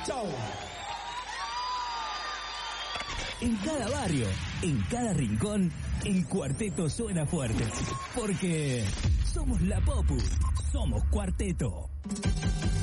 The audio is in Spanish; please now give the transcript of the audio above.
Chau. En cada barrio, en cada rincón, el cuarteto suena fuerte. Porque somos la Popu, somos Cuarteto.